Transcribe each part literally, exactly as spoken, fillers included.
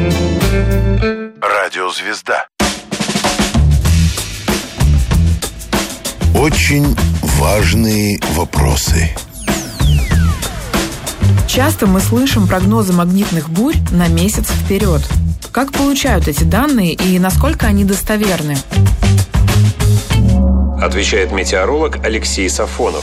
Радиозвезда. Очень важные вопросы. Часто мы слышим прогнозы магнитных бурь на месяц вперед. Как получают эти данные и насколько они достоверны? Отвечает метеоролог Алексей Сафонов.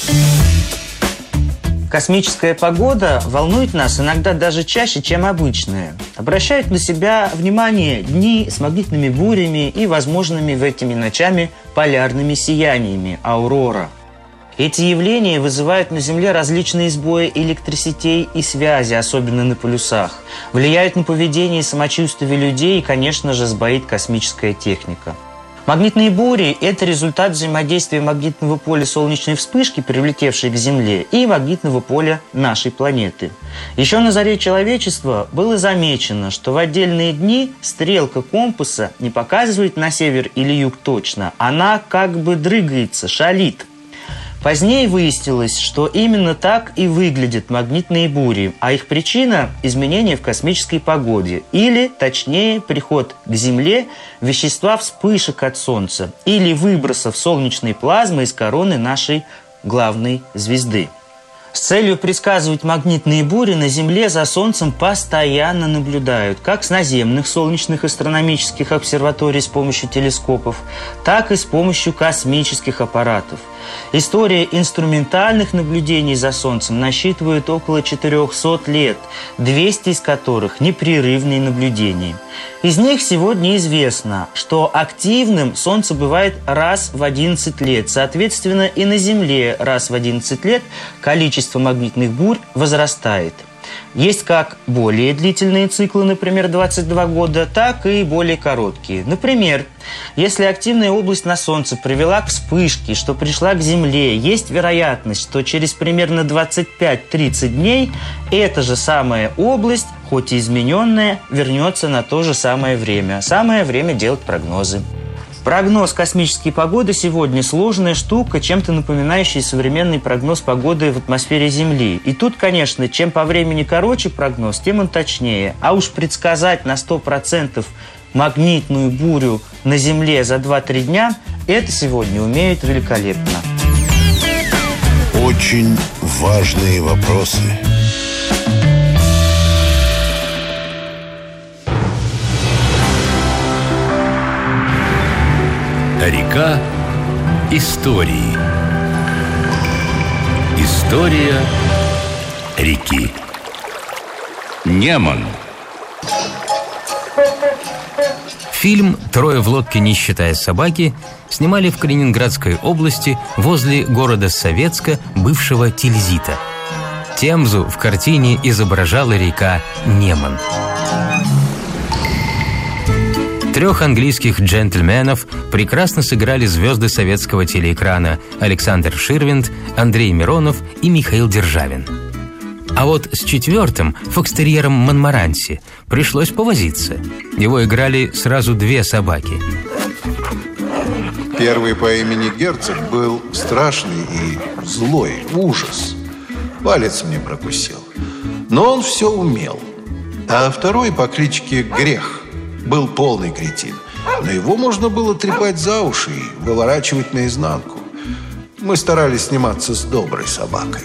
Космическая погода волнует нас иногда даже чаще, чем обычная. Обращают на себя внимание дни с магнитными бурями и возможными в этими ночами полярными сияниями – аурора. Эти явления вызывают на Земле различные сбои электросетей и связи, особенно на полюсах. Влияют на поведение и самочувствие людей и, конечно же, сбоит космическая техника. Магнитные бури – это результат взаимодействия магнитного поля солнечной вспышки, прилетевшей к Земле, и магнитного поля нашей планеты. Еще на заре человечества было замечено, что в отдельные дни стрелка компаса не показывает на север или юг точно, она как бы дрыгается, шалит. Позднее выяснилось, что именно так и выглядят магнитные бури, а их причина – изменения в космической погоде, или, точнее, приход к Земле вещества вспышек от Солнца или выбросов солнечной плазмы из короны нашей главной звезды. С целью предсказывать магнитные бури на Земле за Солнцем постоянно наблюдают как с наземных солнечных астрономических обсерваторий с помощью телескопов, так и с помощью космических аппаратов. История инструментальных наблюдений за Солнцем насчитывает около четырехсот лет, двести из которых непрерывные наблюдения. Из них сегодня известно, что активным Солнце бывает раз в одиннадцать лет. Соответственно, и на Земле раз в одиннадцать лет количество магнитных бурь возрастает. Есть как более длительные циклы, например, двадцать два года, так и более короткие. Например, если активная область на Солнце привела к вспышке, что пришла к Земле, есть вероятность, что через примерно двадцать пять - тридцать дней эта же самая область, хоть и измененная, вернется на то же самое время. Самое время делать прогнозы. Прогноз космической погоды сегодня сложная штука, чем-то напоминающая современный прогноз погоды в атмосфере Земли. И тут, конечно, чем по времени короче прогноз, тем он точнее. А уж предсказать на сто процентов магнитную бурю на Земле за два-три дня – это сегодня умеют великолепно. Очень важные вопросы. Река истории. История реки. Неман. Фильм «Трое в лодке, не считая собаки» снимали в Калининградской области возле города Советска, бывшего Тильзита. Темзу в картине изображала река Неман. Трех английских джентльменов прекрасно сыграли звезды советского телеэкрана Александр Ширвинд, Андрей Миронов и Михаил Державин. А вот с четвертым, фокстерьером Монмаранси, пришлось повозиться. Его играли сразу две собаки. Первый по имени Герцог был страшный и злой, ужас. Палец мне прокусил. Но он все умел. А второй по кличке Грех был полный кретин. Но его можно было трепать за уши и выворачивать наизнанку. Мы старались сниматься с доброй собакой.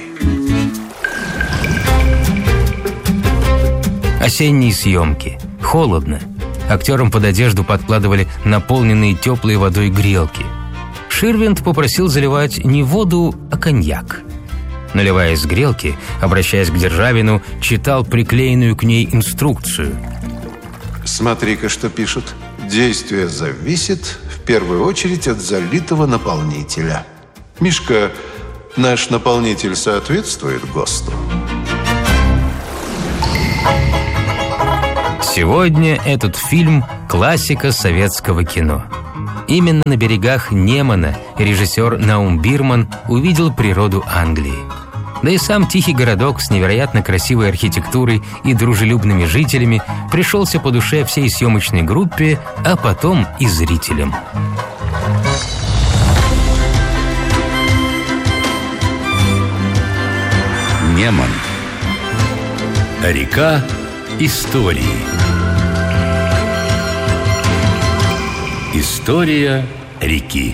Осенние съемки. Холодно. Актерам под одежду подкладывали наполненные теплой водой грелки. Ширвинд попросил заливать не воду, а коньяк. Наливая из грелки, обращаясь к Державину, читал приклеенную к ней инструкцию. Смотри-ка, что пишут. Действие зависит в первую очередь от залитого наполнителя. Мишка, наш наполнитель соответствует ГОСТу? Сегодня этот фильм – классика советского кино. Именно на берегах Немана режиссер Наум Бирман увидел природу Англии. Да и сам тихий городок с невероятно красивой архитектурой и дружелюбными жителями пришелся по душе всей съемочной группе, а потом и зрителям. Неман. Река истории. История реки.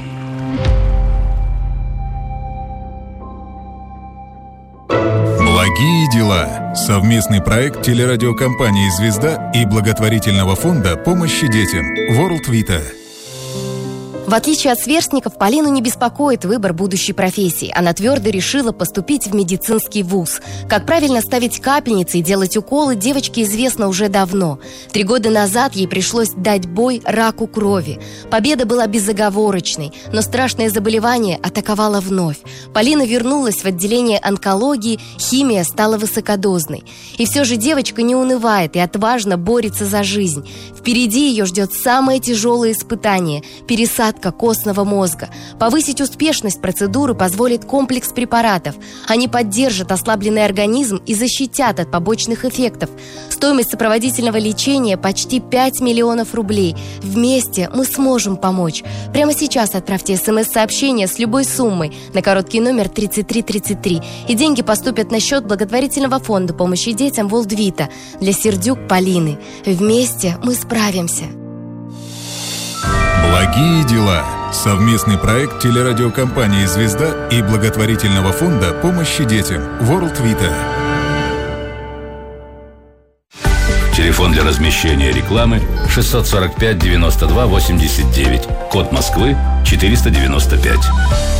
Благие дела. Совместный проект телерадиокомпании «Звезда» и благотворительного фонда помощи детям World Vita. В отличие от сверстников, Полину не беспокоит выбор будущей профессии. Она твердо решила поступить в медицинский вуз. Как правильно ставить капельницы и делать уколы, девочке известно уже давно. Три года назад ей пришлось дать бой раку крови. Победа была безоговорочной, но страшное заболевание атаковало вновь. Полина вернулась в отделение онкологии, химия стала высокодозной. И все же девочка не унывает и отважно борется за жизнь. Впереди ее ждет самое тяжелое испытание – пересадка костного мозга. Повысить успешность процедуры позволит комплекс препаратов. Они поддержат ослабленный организм и защитят от побочных эффектов. Стоимость сопроводительного лечения почти пять миллионов рублей. Вместе мы сможем помочь. Прямо сейчас отправьте смс-сообщение с любой суммой на короткий номер тридцать три тридцать три, и деньги поступят на счет благотворительного фонда помощи детям World Vita для Сердюк Полины. Вместе мы справимся. Благие дела. Совместный проект телерадиокомпании «Звезда» и благотворительного фонда помощи детям World Vita. Телефон для размещения рекламы шестьсот сорок пять девяносто два восемьдесят девять. Код Москвы четыреста девяносто пять.